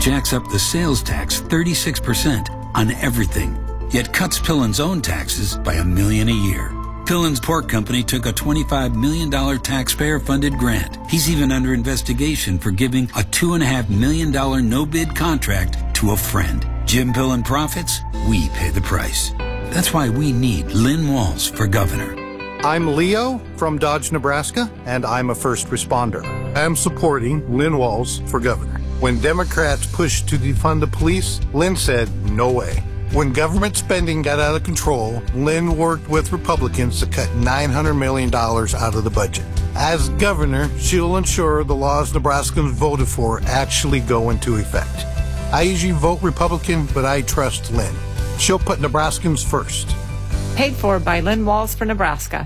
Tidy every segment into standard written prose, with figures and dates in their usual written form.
jacks up the sales tax 36% on everything, yet cuts Pillen's own taxes by $1 million a year. Pillen's Pork Company took a $25 million taxpayer-funded grant. He's even under investigation for giving a $2.5 million no-bid contract to a friend. Jim Pillen profits, we pay the price. That's why we need Lynn Walls for governor. I'm Leo from Dodge, Nebraska, and I'm a first responder. I'm supporting Lynn Walls for governor. When Democrats pushed to defund the police, Lynn said, no way. When government spending got out of control, Lynn worked with Republicans to cut $900 million out of the budget. As governor, she'll ensure the laws Nebraskans voted for actually go into effect. I usually vote Republican, but I trust Lynn. She'll put Nebraskans first. Paid for by Lynn Walls for Nebraska.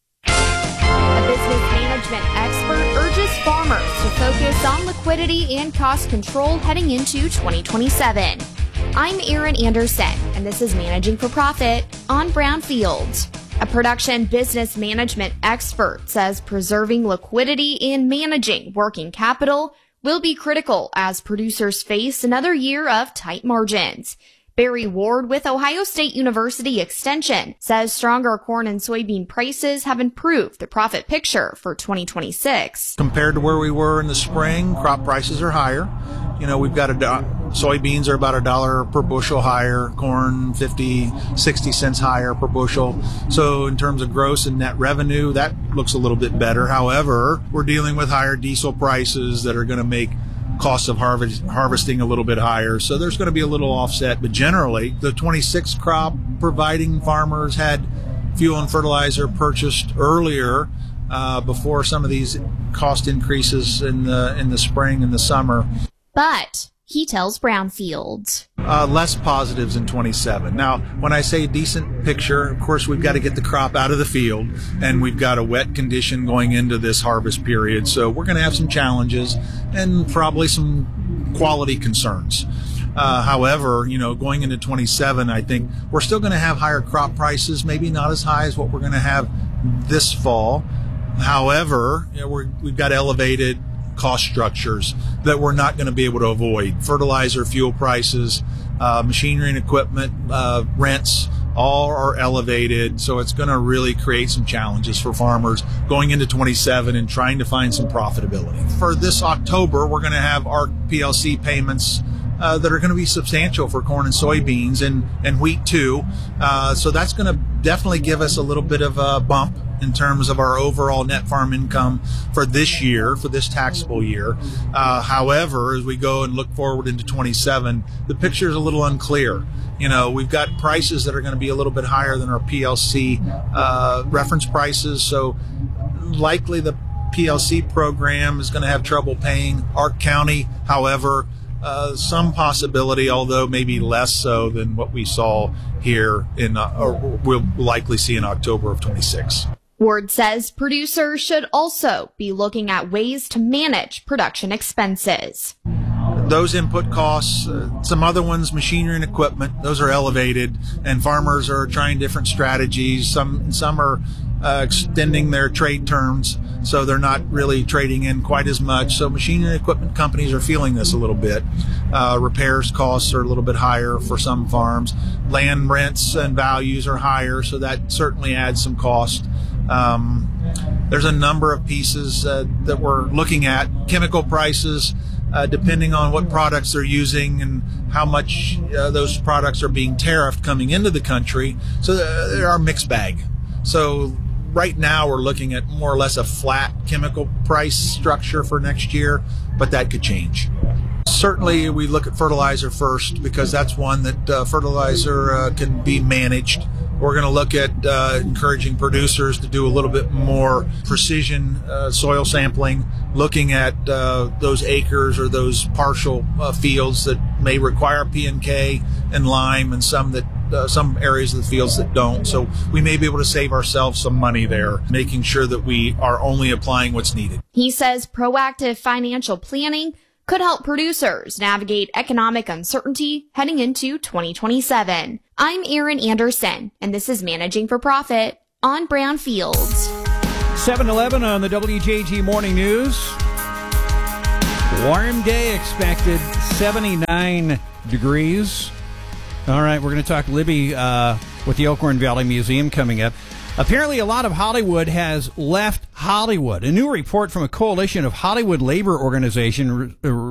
A business management expert urges farmers to focus on liquidity and cost control heading into 2027. I'm Erin Anderson, and this is Managing for Profit on Brownfield. A production business management expert says preserving liquidity and managing working capital will be critical as producers face another year of tight margins. Barry Ward with Ohio State University Extension says stronger corn and soybean prices have improved the profit picture for 2026. Compared to where we were in the spring, crop prices are higher. You know, we've got soybeans are about $1 per bushel higher, corn 50-60 cents higher per bushel. So in terms of gross and net revenue, that looks a little bit better. However, we're dealing with higher diesel prices that are going to make costs of harvesting a little bit higher. So there's going to be a little offset. But generally, the 26 crop, providing farmers had fuel and fertilizer purchased earlier before some of these cost increases in the spring and the summer. But he tells Brownfield. Less positives in 27. Now, when I say decent picture, of course, we've got to get the crop out of the field, and we've got a wet condition going into this harvest period. So we're going to have some challenges and probably some quality concerns. However, you know, going into 27, I think we're still going to have higher crop prices, maybe not as high as what we're going to have this fall. However, you know, we've got elevated cost structures that we're not going to be able to avoid. Fertilizer, fuel prices, machinery and equipment, rents, all are elevated. So it's going to really create some challenges for farmers going into 27 and trying to find some profitability. For this October, we're going to have our PLC payments that are going to be substantial for corn and soybeans and wheat too. So that's going to definitely give us a little bit of a bump in terms of our overall net farm income for this year, for this taxable year. However, as we go and look forward into 27, the picture is a little unclear. You know, we've got prices that are going to be a little bit higher than our PLC reference prices. So likely the PLC program is going to have trouble paying Ark County. However, some possibility, although maybe less so than what we saw here or we'll likely see in October of 26. Ward says producers should also be looking at ways to manage production expenses. Those input costs, some other ones, machinery and equipment, those are elevated, and farmers are trying different strategies. Some are extending their trade terms, so they're not really trading in quite as much. So machinery and equipment companies are feeling this a little bit. Repairs costs are a little bit higher for some farms. Land rents and values are higher, so that certainly adds some cost. There's a number of pieces that we're looking at. Chemical prices, depending on what products they're using and how much those products are being tariffed coming into the country. So they are a mixed bag. So right now we're looking at more or less a flat chemical price structure for next year, but that could change. Certainly we look at fertilizer first because that's one that fertilizer can be managed. We're going to look at encouraging producers to do a little bit more precision soil sampling, looking at those acres or those partial fields that may require P&K and lime, and some areas of the fields that don't. So we may be able to save ourselves some money there, making sure that we are only applying what's needed. He says proactive financial planning could help producers navigate economic uncertainty heading into 2027. I'm Erin Anderson, and this is Managing for Profit on Brownfield. 7:11 on the WJG Morning News. Warm day expected, 79 degrees. All right, we're going to talk Libby with the Elkhorn Valley Museum coming up. Apparently, a lot of Hollywood has left Hollywood. A new report from a coalition of Hollywood labor organizations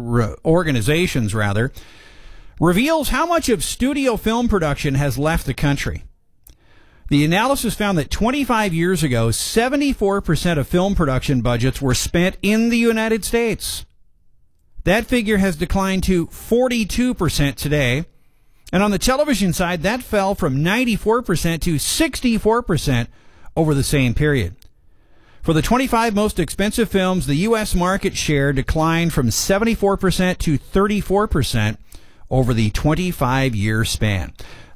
reveals how much of studio film production has left the country. The analysis found that 25 years ago, 74% of film production budgets were spent in the United States. That figure has declined to 42% today. And on the television side, that fell from 94% to 64% over the same period. For the 25 most expensive films, the U.S. market share declined from 74% to 34% over the 25-year span.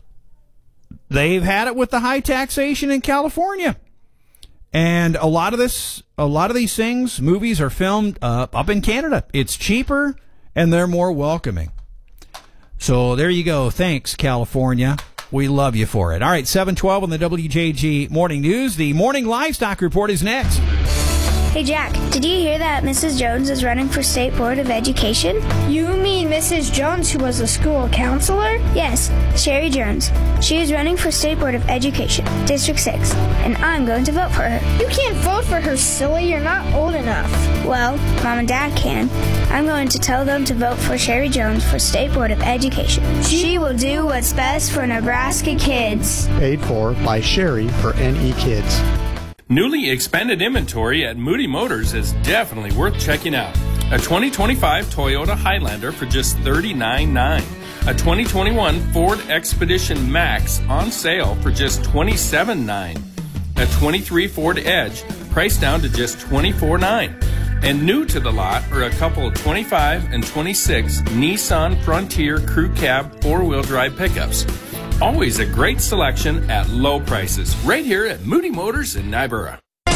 They've had it with the high taxation in California. And a lot of these things, movies are filmed up in Canada. It's cheaper and they're more welcoming. So there you go. Thanks, California. We love you for it. All right, 7:12 on the WJG Morning News. The Morning Livestock Report is next. Hey, Jack, did you hear that Mrs. Jones is running for State Board of Education? You mean Mrs. Jones, who was a school counselor? Yes, Sherry Jones. She is running for State Board of Education, District 6, and I'm going to vote for her. You can't vote for her, silly. You're not old enough. Well, Mom and Dad can. I'm going to tell them to vote for Sherry Jones for State Board of Education. She will do what's best for Nebraska kids. Paid for by Sherry for NE Kids. Newly expanded inventory at Moody Motors is definitely worth checking out. A 2025 Toyota Highlander for just $39,900. A 2021 Ford Expedition Max on sale for just $27,900. A 23 Ford Edge priced down to just $24,900. And new to the lot are a couple of 25 and 26 Nissan Frontier Crew Cab 4-wheel drive pickups. Always a great selection at low prices, right here at Moody Motors in Nyborough.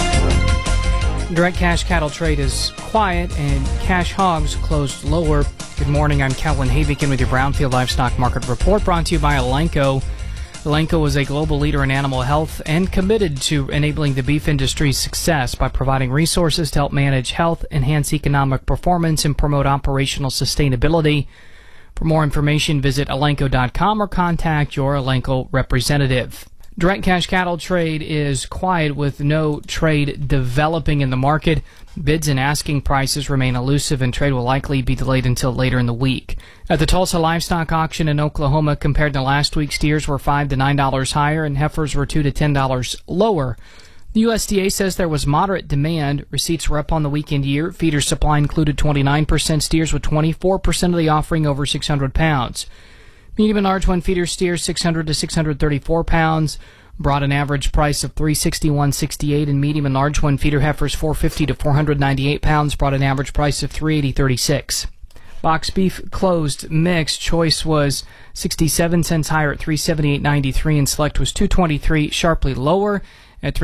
Direct cash cattle trade is quiet and cash hogs closed lower. Good morning, I'm Calvin Havikin with your Brownfield Livestock Market Report, brought to you by Elanco. Elanco is a global leader in animal health and committed to enabling the beef industry's success by providing resources to help manage health, enhance economic performance, and promote operational sustainability. For more information, visit Elanco.com or contact your Elanco representative. Direct cash cattle trade is quiet with no trade developing in the market. Bids and asking prices remain elusive and trade will likely be delayed until later in the week. At the Tulsa Livestock Auction in Oklahoma, compared to last week, steers were $5 to $9 higher and heifers were $2 to $10 lower. The USDA says there was moderate demand. Receipts were up on the weekend year. Feeder supply included 29% steers with 24% of the offering over 600 pounds. Medium and large one feeder steers 600 to 634 pounds brought an average price of $361.68, and medium and large one feeder heifers 450 to 498 pounds brought an average price of $380.36. Box beef closed mixed. Choice was 67 cents higher at $378.93, and select was $223, sharply lower at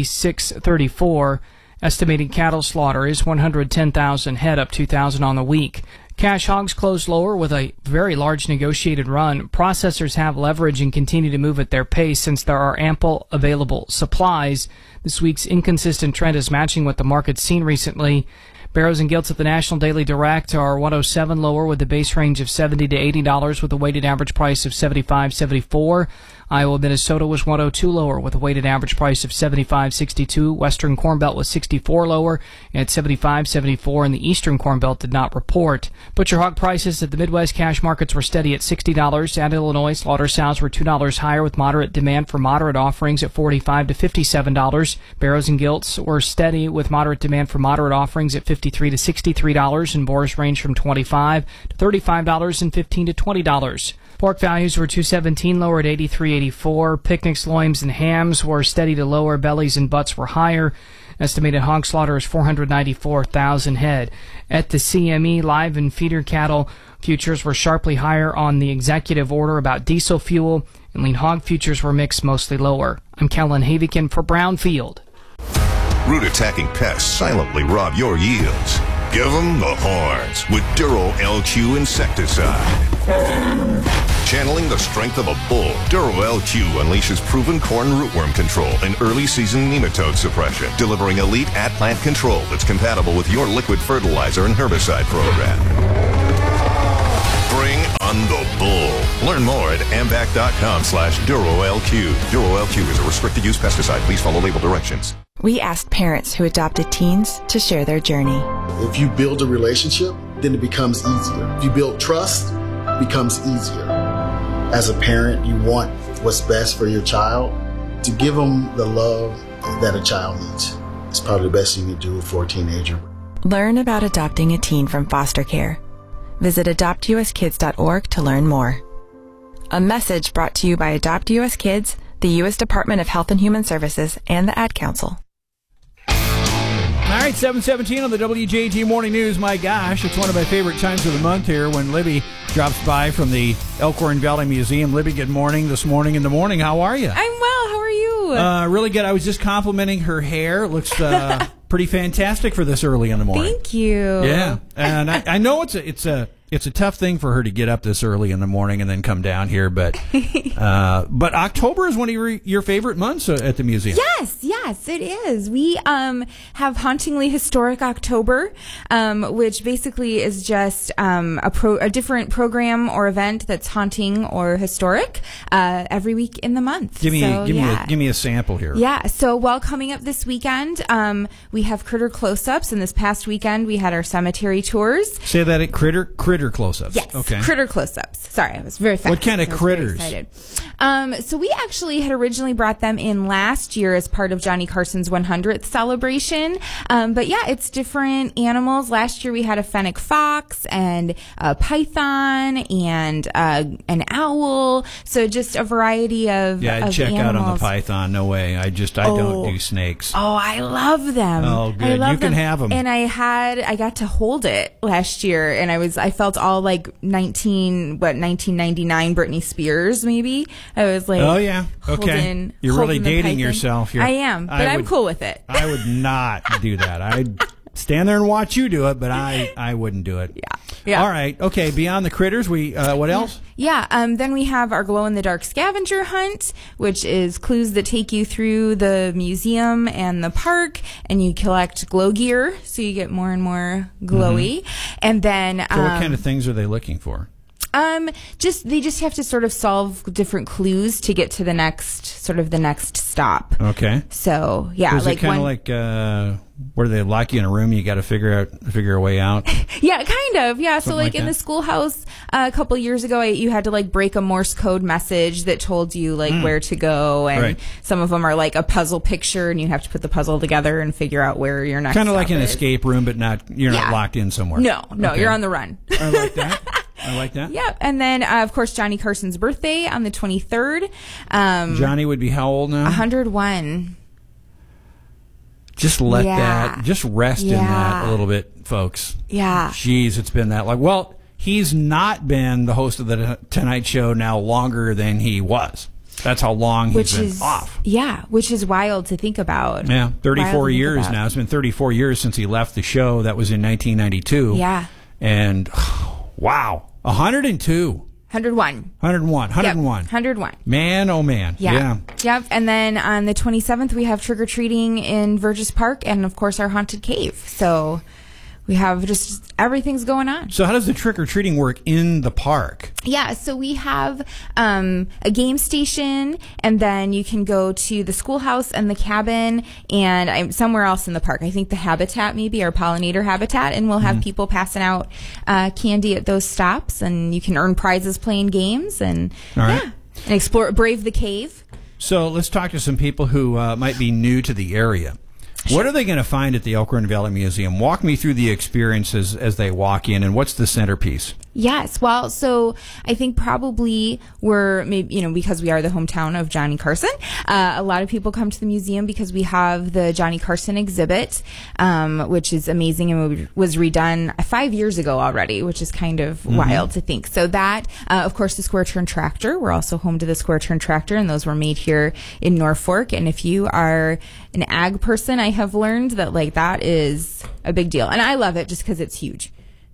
$356.34. Estimated cattle slaughter is 110,000 head, up 2,000 on the week. Cash hogs closed lower with a very large negotiated run. Processors have leverage and continue to move at their pace since there are ample available supplies. This week's inconsistent trend is matching what the market's seen recently. Barrows and Gilts at the National Daily Direct are 107 lower with a base range of $70 to $80 with a weighted average price of $75.74. Iowa, Minnesota was 102 lower with a weighted average price of $75.62. Western Corn Belt was 64 lower at $75.74, and the Eastern Corn Belt did not report. Butcher hog prices at the Midwest cash markets were steady at $60. At Illinois, slaughter sows were $2 higher with moderate demand for moderate offerings at $45 to $57. Barrows and Gilts were steady with moderate demand for moderate offerings at $53 to $63, and boars range from $25 to $35 and $15 to $20. Pork values were $217 lower at $83.84. Picnics, loins, and hams were steady to lower. Bellies and butts were higher. Estimated hog slaughter is 494,000 head. At the CME, live and feeder cattle futures were sharply higher on the executive order about diesel fuel, and lean hog futures were mixed, mostly lower. I'm Kellen Havikin for Brownfield. Root-attacking pests silently rob your yields. Give them the horns with Duro LQ insecticide. Channeling the strength of a bull, Duro-LQ unleashes proven corn rootworm control and early season nematode suppression, delivering elite at-plant control that's compatible with your liquid fertilizer and herbicide program. Bring on the bull. Learn more at ambac.com/Duro-LQ. Duro-LQ is a restricted use pesticide. Please follow label directions. We asked parents who adopted teens to share their journey. If you build a relationship, then it becomes easier. If you build trust, it becomes easier. As a parent, you want what's best for your child. To give them the love that a child needs. It's probably the best thing you do for a teenager. Learn about adopting a teen from foster care. Visit adoptuskids.org to learn more. A message brought to you by Adopt US Kids, the U.S. Department of Health and Human Services, and the Ad Council. All right, 7:17 on the WJT Morning News. My gosh, it's one of my favorite times of the month here when Libby drops by from the Elkhorn Valley Museum. Libby, good morning this morning in the morning. How are you? I'm well. How are you? Really good. I was just complimenting her hair. It looks pretty fantastic for this early in the morning. Thank you. Yeah, and I know it's a tough thing for her to get up this early in the morning and then come down here, but October is one of your favorite months at the museum. Yes, it is. We have Hauntingly Historic October, which basically is just a different program or event that's haunting or historic every week in the month. Give me a sample here. Yeah. So coming up this weekend, we have critter close-ups, and this past weekend we had our cemetery tours. Say that at critter close-ups. Yes. Okay. Critter close-ups. Sorry, I was very fast. What kind of critters? So we actually had originally brought them in last year as part of Johnny Carson's 100th celebration. But yeah, it's different animals. Last year we had a fennec fox and a python and an owl. So just a variety of I'd check animals. out on the python. No way. I don't do snakes. Oh, I love them. Oh, good. You can have them. And I got to hold it last year, and I felt all like 1999 Britney Spears maybe. I was like, oh yeah, okay. You're really dating yourself. I am, but I'm cool with it. I would not do that. I'd stand there and watch you do it, but I wouldn't do it. Yeah. All right. Okay. Beyond the critters, what else? Yeah. Then we have our glow in the dark scavenger hunt, which is clues that take you through the museum and the park, and you collect glow gear, so you get more and more glowy. Mm-hmm. And then, so what kind of things are they looking for? They just have to sort of solve different clues to get to the next stop. Okay. So yeah, is it kind of like where they lock you in a room, you got to figure a way out? Yeah, kind of. Yeah. Something so like in the schoolhouse a couple years ago, you had to like break a Morse code message that told you like where to go, and some of them are like a puzzle picture, and you have to put the puzzle together and figure out where your next. Kind of like an escape room, but you're not locked in somewhere. No, okay. You're on the run. I like that. I like that. Yep. And then, of course, Johnny Carson's birthday on the 23rd. Johnny would be how old now? 101. Just just rest in that a little bit, folks. Yeah. Jeez, it's been that long. Well, he's not been the host of the Tonight Show now longer than he was. That's how long he's been off. Yeah, which is wild to think about. Yeah, 34 years now. It's been 34 years since he left the show. That was in 1992. Yeah. And, wow. 102. 101. 101. 101. Yep. 101. Man, oh man. Yeah. Yep. And then on the 27th, we have trick-or-treating in Verges Park and, of course, our haunted cave. So we have just everything's going on. So how does the trick-or-treating work in the park? Yeah, so we have a game station, and then you can go to the schoolhouse and the cabin, and I'm somewhere else in the park. I think the habitat, maybe, our pollinator habitat, and we'll have people passing out candy at those stops, and you can earn prizes playing games, and and brave the cave. So let's talk to some people who might be new to the area. What are they going to find at the Elkhorn Valley Museum? Walk me through the experiences as they walk in, and what's the centerpiece? Yes, well, so I think probably because we are the hometown of Johnny Carson, a lot of people come to the museum because we have the Johnny Carson exhibit, which is amazing and was redone 5 years ago already, which is kind of wild to think. So that, of course, the Square Turn Tractor. We're also home to the Square Turn Tractor, and those were made here in Norfolk. And if you are an ag person, I have learned that that is a big deal, and I love it just because it's huge.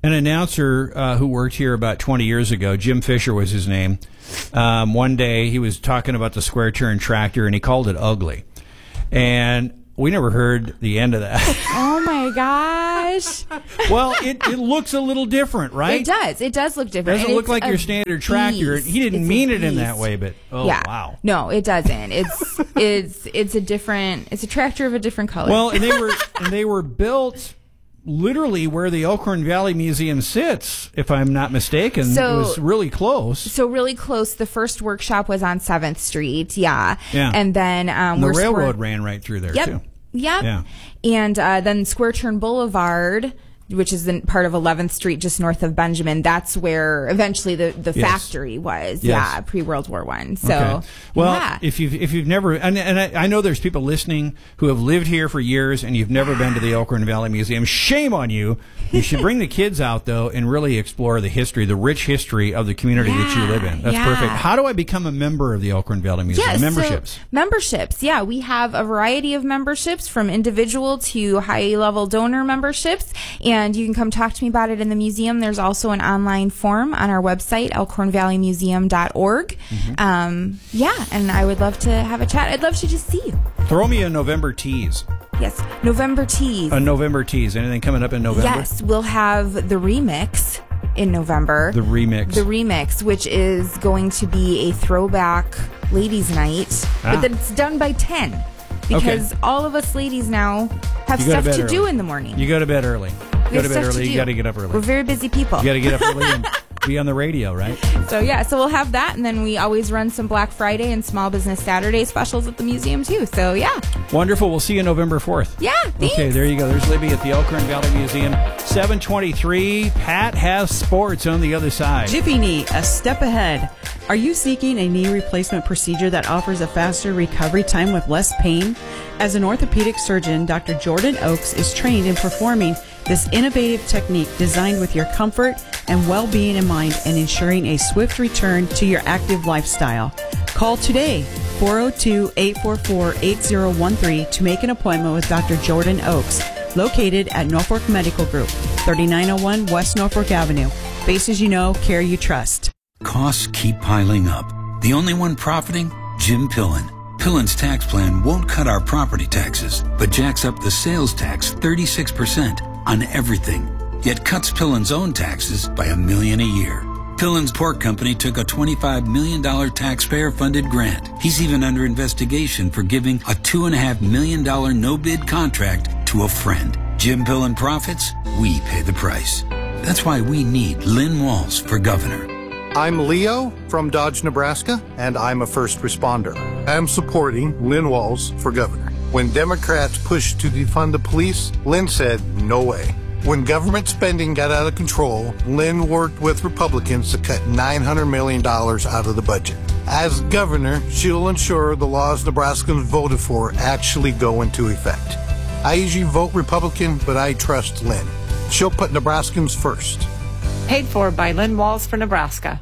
an announcer who worked here about 20 years ago. Jim Fisher was his name. One day he was talking about the square turn tractor, and he called it ugly. And we never heard the end of that. Oh my gosh. Well, it looks a little different, right? It does. It does look different. It doesn't look like your standard tractor. He didn't mean it in that way, but wow. No, it doesn't. It's a different. It's a tractor of a different color. Well, and they were built literally where the Elkhorn Valley Museum sits, if I'm not mistaken. So, it was really close. So really close. The first workshop was on 7th Street. Yeah. And then the railroad ran right through there too. Yep. Yeah. And then Square Turn Boulevard, which is part of 11th Street, just north of Benjamin. That's where eventually the factory was. Yes. Yeah, pre-World War I. So, okay. Well, if you've never, and I know there's people listening who have lived here for years and you've never been to the Elkhorn Valley Museum. Shame on you. You should bring the kids out though and really explore the history, the rich history of the community that you live in. That's perfect. How do I become a member of the Elkhorn Valley Museum? Memberships. Memberships. Yeah, we have a variety of memberships, from individual to high-level donor memberships. And you can come talk to me about it in the museum. There's also an online form on our website, elkhornvalleymuseum.org. And I would love to have a chat. I'd love to just see you. Throw me a November tease. Yes, November tease. A November tease. Anything coming up in November? Yes, we'll have the remix in November. The remix, which is going to be a throwback ladies' night, but then it's done by 10. Because all of us ladies now have stuff to do in the morning. You go to bed early. You got to get up early. We're very busy people. You got to get up early and be on the radio, right? So we'll have that, and then we always run some Black Friday and Small Business Saturday specials at the museum too. So wonderful. We'll see you November 4th. Yeah. Thanks. Okay, there you go. There's Libby at the Elkhorn Valley Museum. 7:23. Pat has sports on the other side. Jiffy Knee, a step ahead. Are you seeking a knee replacement procedure that offers a faster recovery time with less pain? As an orthopedic surgeon, Dr. Jordan Oakes is trained in performing this innovative technique designed with your comfort and well-being in mind and ensuring a swift return to your active lifestyle. Call today, 402-844-8013 to make an appointment with Dr. Jordan Oakes, located at Norfolk Medical Group, 3901 West Norfolk Avenue. Faces you know, care you trust. Costs keep piling up. The only one profiting? Jim Pillen. Pillen's tax plan won't cut our property taxes, but jacks up the sales tax 36% on everything, yet cuts Pillen's own taxes by $1 million a year. Pillen's Pork Company took a $25 million taxpayer-funded grant. He's even under investigation for giving a $2.5 million no-bid contract to a friend. Jim Pillen profits, we pay the price. That's why we need Lynn Walls for governor. I'm Leo from Dodge, Nebraska, and I'm a first responder. I'm supporting Lynn Walls for governor. When Democrats pushed to defund the police, Lynn said, no way. When government spending got out of control, Lynn worked with Republicans to cut $900 million out of the budget. As governor, she'll ensure the laws Nebraskans voted for actually go into effect. I usually vote Republican, but I trust Lynn. She'll put Nebraskans first. Paid for by Lynn Walls for Nebraska.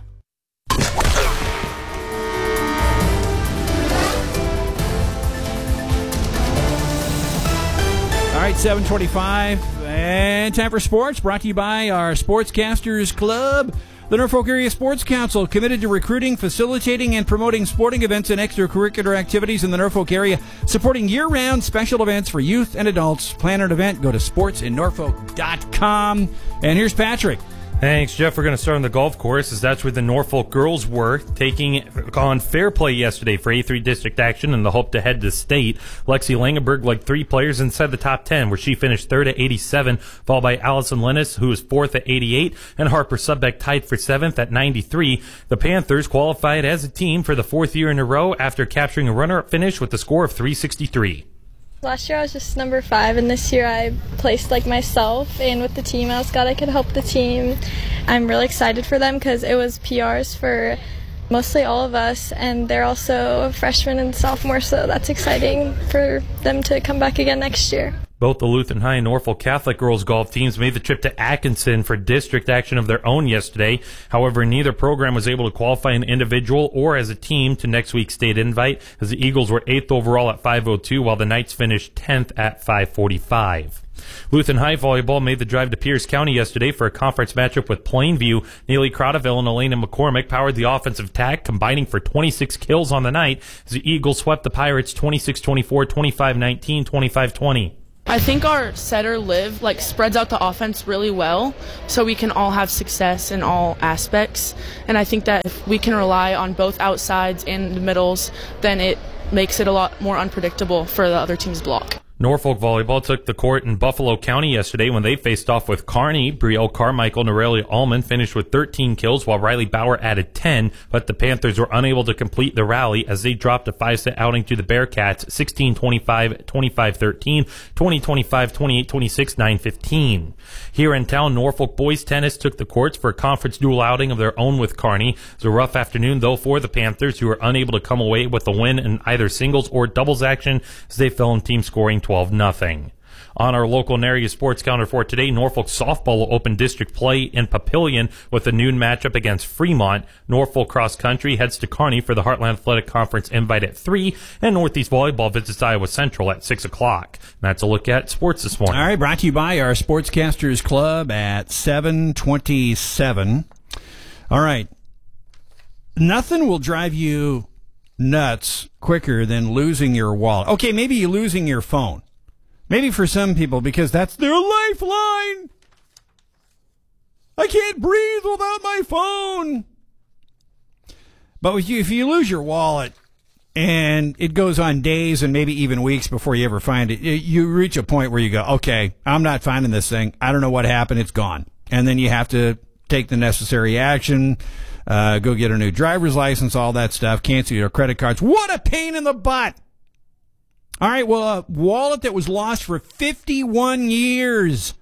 All right, 7:25, and time for sports, brought to you by our Sportscasters Club. The Norfolk Area Sports Council, committed to recruiting, facilitating, and promoting sporting events and extracurricular activities in the Norfolk area, supporting year-round special events for youth and adults. Plan an event, go to sportsinnorfolk.com. And here's Patrick. Thanks, Jeff. We're going to start on the golf course, as that's where the Norfolk girls were, taking on fair play yesterday for A3 district action in the hope to head to state. Lexi Langenberg led 3 players inside the top 10, where she finished third at 87, followed by Allison Lennis, who was fourth at 88, and Harper Subbeck tied for 7th at 93. The Panthers qualified as a team for the 4th year in a row after capturing a runner-up finish with a score of 363. Last year I was just number 5, and this year I placed like myself, and with the team I was glad I could help the team. I'm really excited for them because it was PRs for mostly all of us, and they're also freshmen and sophomores, so that's exciting for them to come back again next year. Both the Lutheran High and Norfolk Catholic girls golf teams made the trip to Atkinson for district action of their own yesterday. However, neither program was able to qualify an individual or as a team to next week's state invite, as the Eagles were 8th overall at 5:02, while the Knights finished 10th at 5:45. Lutheran High volleyball made the drive to Pierce County yesterday for a conference matchup with Plainview. Neely Crotaville and Elena McCormick powered the offensive attack, combining for 26 kills on the night, as the Eagles swept the Pirates 26-24, 25-19, 25-20. I think our setter, Liv, spreads out the offense really well so we can all have success in all aspects. And I think that if we can rely on both outsides and the middles, then it makes it a lot more unpredictable for the other team's block. Norfolk volleyball took the court in Buffalo County yesterday when they faced off with Kearney. Brielle Carmichael and Aurelia Allman finished with 13 kills, while Riley Bauer added 10, but the Panthers were unable to complete the rally as they dropped a 5-set outing to the Bearcats 16-25, 25-13, 20-25, 28-26, 9-15. Here in town, Norfolk boys tennis took the courts for a conference dual outing of their own with Kearney. It was a rough afternoon, though, for the Panthers, who were unable to come away with a win in either singles or doubles action as they fell in team scoring 12-0. On our local and area sports calendar for today, Norfolk softball will open district play in Papillion with a noon matchup against Fremont. Norfolk cross country heads to Kearney for the Heartland Athletic Conference invite at 3, and Northeast volleyball visits Iowa Central at 6 o'clock. That's a look at sports this morning. All right, brought to you by our Sportscasters Club at 7:27. All right. Nothing will drive you nuts quicker than losing your wallet. Okay, maybe you're losing your phone. Maybe for some people, because that's their lifeline. I can't breathe without my phone. But if you lose your wallet and it goes on days and maybe even weeks before you ever find it, you reach a point where you go, okay, I'm not finding this thing. I don't know what happened. It's gone. And then you have to take the necessary action. Go get a new driver's license, all that stuff, cancel your credit cards. What a pain in the butt. All right, well, a wallet that was lost for 51 years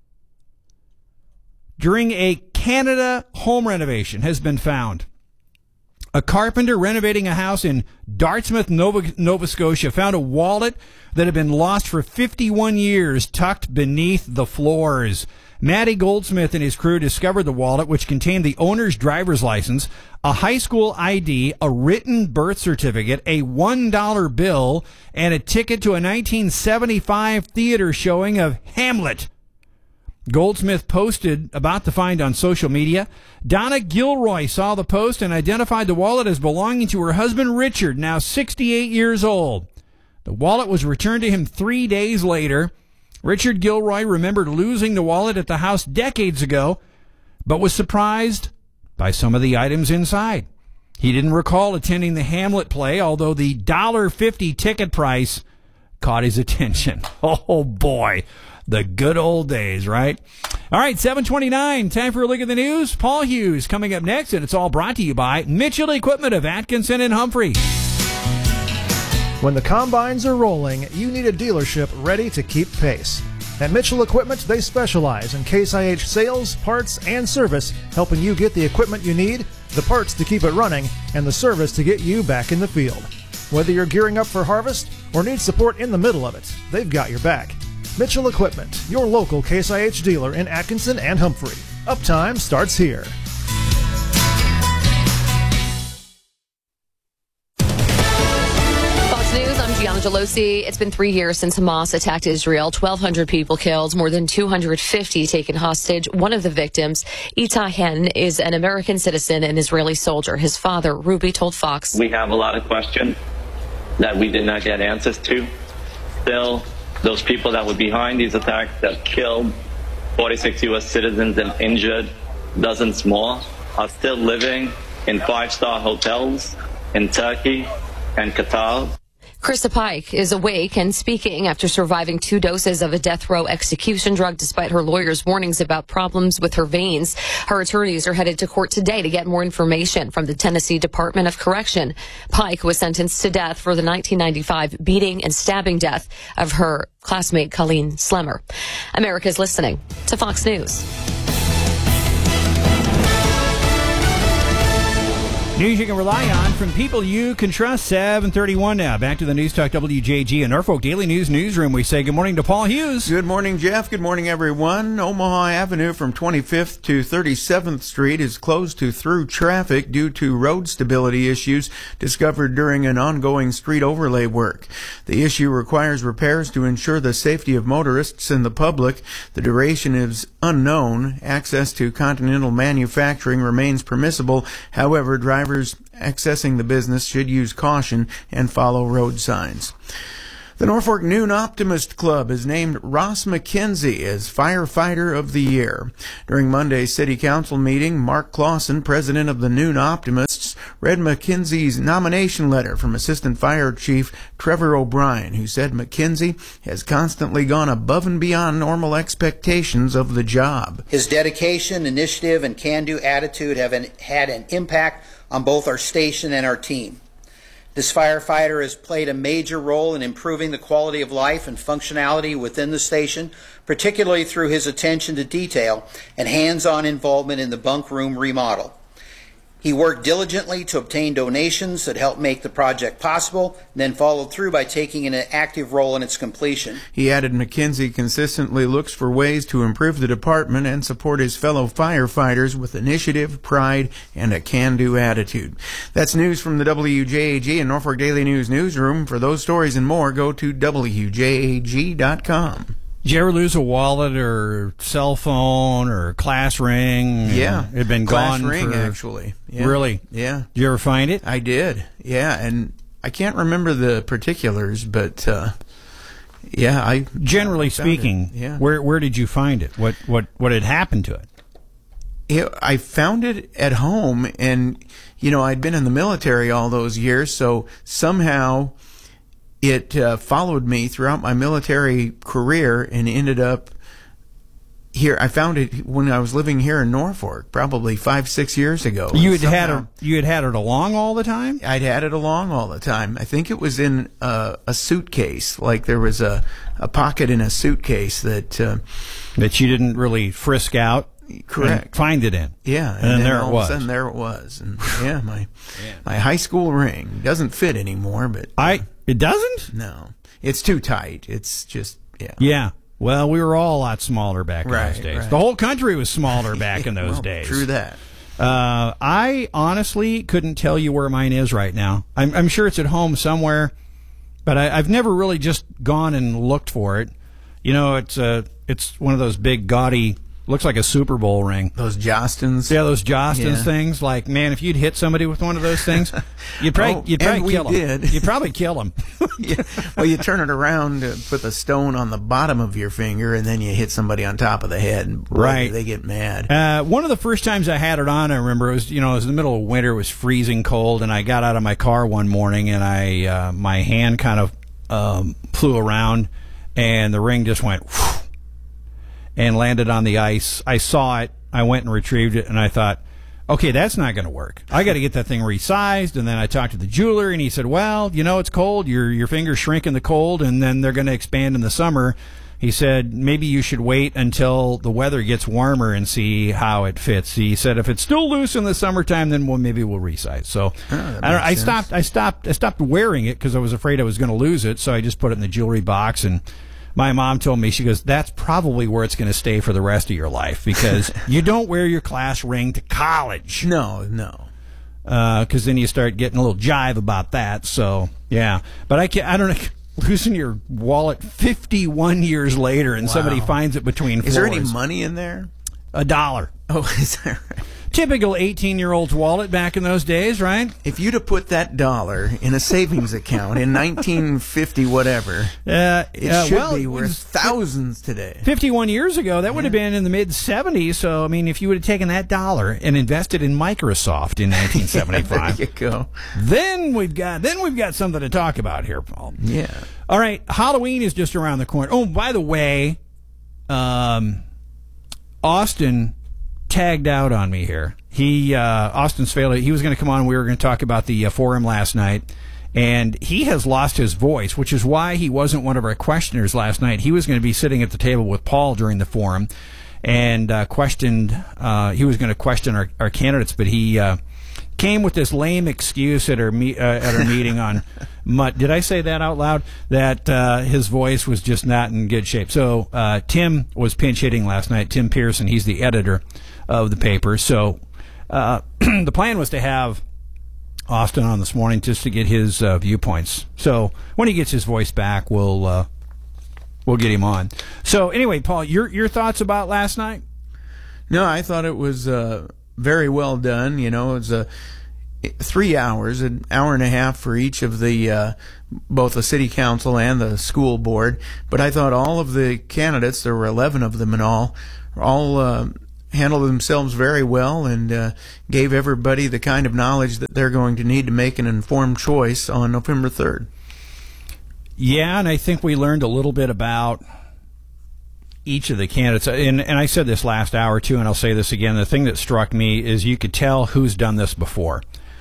during a Canada home renovation has been found. A carpenter renovating a house in Dartmouth, Nova Scotia, found a wallet that had been lost for 51 years tucked beneath the floors. Matty Goldsmith and his crew discovered the wallet, which contained the owner's driver's license, a high school ID, a written birth certificate, a $1 bill, and a ticket to a 1975 theater showing of Hamlet. Goldsmith posted about the find on social media. Donna Gilroy saw the post and identified the wallet as belonging to her husband, Richard, now 68 years old. The wallet was returned to him 3 days later. Richard Gilroy remembered losing the wallet at the house decades ago, but was surprised by some of the items inside. He didn't recall attending the Hamlet play, although the $1.50 ticket price caught his attention. Oh, boy. The good old days, right? All right, 7:29. Time for a look at the news. Paul Hughes coming up next, and it's all brought to you by Mitchell Equipment of Atkinson and Humphrey. When the combines are rolling, you need a dealership ready to keep pace. At Mitchell Equipment, they specialize in Case IH sales, parts, and service, helping you get the equipment you need, the parts to keep it running, and the service to get you back in the field. Whether you're gearing up for harvest or need support in the middle of it, they've got your back. Mitchell Equipment, your local Case IH dealer in Atkinson and Humphrey. Uptime starts here. Gianna Gelosi. It's been 3 years since Hamas attacked Israel. 1,200 people killed, more than 250 taken hostage. One of the victims, Itai Hen, is an American citizen and Israeli soldier. His father, Ruby, told Fox, "We have a lot of questions that we did not get answers to. Still, those people that were behind these attacks that killed 46 U.S. citizens and injured dozens more are still living in 5-star hotels in Turkey and Qatar." Krista Pike is awake and speaking after surviving 2 doses of a death row execution drug despite her lawyer's warnings about problems with her veins. Her attorneys are headed to court today to get more information from the Tennessee Department of Correction. Pike was sentenced to death for the 1995 beating and stabbing death of her classmate Colleen Slemmer. America's listening to Fox News. News you can rely on from people you can trust. 7:31 now. Back to the News Talk WJG and Norfolk Daily News newsroom. We say good morning to Paul Hughes. Good morning, Jeff. Good morning, everyone. Omaha Avenue from 25th to 37th Street is closed to through traffic due to road stability issues discovered during an ongoing street overlay work. The issue requires repairs to ensure the safety of motorists and the public. The duration is unknown. Access to Continental Manufacturing remains permissible. However, drivers accessing the business should use caution and follow road signs. The Norfolk Noon Optimist Club has named Ross McKenzie as Firefighter of the Year. During Monday's City Council meeting, Mark Clausen, president of the Noon Optimists, read McKenzie's nomination letter from Assistant Fire Chief Trevor O'Brien, who said McKenzie has constantly gone above and beyond normal expectations of the job. His dedication, initiative, and can-do attitude have had an impact on both our station and our team. This firefighter has played a major role in improving the quality of life and functionality within the station, particularly through his attention to detail and hands-on involvement in the bunk room remodel. He worked diligently to obtain donations that helped make the project possible, and then followed through by taking an active role in its completion. He added McKenzie consistently looks for ways to improve the department and support his fellow firefighters with initiative, pride, and a can-do attitude. That's news from the WJAG and Norfolk Daily News newsroom. For those stories and more, go to WJAG.com. Did you ever lose a wallet or cell phone or class ring? Yeah. It had been class gone ring, for... actually. Yeah. Really? Yeah. Did you ever find it? I did. Yeah, and I can't remember the particulars, but yeah, I generally speaking, yeah. Where did you find it? What had happened to it? I found it at home, and I'd been in the military all those years, so somehow it followed me throughout my military career and ended up here. I found it when I was living here in Norfolk, probably 5-6 years ago. You had had it along all the time? I'd had it along all the time. I think it was in a suitcase. Like there was a pocket in a suitcase that you didn't really frisk out. Correct. Find it in. Yeah, and then there it was. And there it was. And yeah, my high school ring doesn't fit anymore, but it doesn't? No. It's too tight. It's just Yeah. Well, we were all a lot smaller back in those days. Right. The whole country was smaller back in those days. True that. I honestly couldn't tell you where mine is right now. I'm sure it's at home somewhere, but I've never really just gone and looked for it. It's one of those big gaudy, looks like a Super Bowl ring. Those Jostens? Yeah, those Jostens things. Like, man, if you'd hit somebody with one of those things, you'd probably kill them. You'd probably kill them. Yeah. Well, you turn it around to put the stone on the bottom of your finger, and then you hit somebody on top of the head, and boy, they get mad. One of the first times I had it on, I remember, it was in the middle of winter, it was freezing cold, and I got out of my car one morning, and my hand kind of flew around, and the ring just went whoosh, and landed on the ice. I saw it. I went and retrieved it, and I thought, okay, that's not going to work. I got to get that thing resized. And then I talked to the jeweler, and he said, well, it's cold. Your fingers shrink in the cold, and then they're going to expand in the summer. He said, maybe you should wait until the weather gets warmer and see how it fits. He said, if it's still loose in the summertime, then maybe we'll resize. So I stopped wearing it because I was afraid I was going to lose it. So I just put it in the jewelry box, and my mom told me, she goes, that's probably where it's going to stay for the rest of your life, because you don't wear your class ring to college. No. Because then you start getting a little jive about that. So, yeah. But I don't know. Losing your wallet 51 years later and somebody finds it between floors. Is there any money in there? $1. Oh, is that right? Typical 18-year-old's wallet back in those days, right? If you'd have put that $1 in a savings account in 1950 whatever, it should be worth thousands today. 51 years ago, that would have been in the mid-70s. So, I mean, if you would have taken that $1 and invested in Microsoft in 1975, there you go. Then we've got something to talk about here, Paul. Yeah. All right, Halloween is just around the corner. Oh, by the way, Austin tagged out on me here. Austin Svela, he was going to come on. We were going to talk about the forum last night, and he has lost his voice, which is why he wasn't one of our questioners last night. He was going to be sitting at the table with Paul during the forum, and he was going to question our candidates, but he came with this lame excuse at our meeting on did I say that out loud? That his voice was just not in good shape. So Tim was pinch hitting last night. Tim Pearson, he's the editor of the paper. So the plan was to have Austin on this morning just to get his viewpoints. So when he gets his voice back, we'll get him on. So anyway, Paul, your thoughts about last night? No, I thought it was very well done. You know, it was 3 hours, an hour and a half for each of the both the city council and the school board. But I thought all of the candidates, there were 11 of them in all handled themselves very well and gave everybody the kind of knowledge that they're going to need to make an informed choice on November 3rd. Yeah, and I think we learned a little bit about each of the candidates. And I said this last hour, too, and I'll say this again. The thing that struck me is you could tell who's done this before.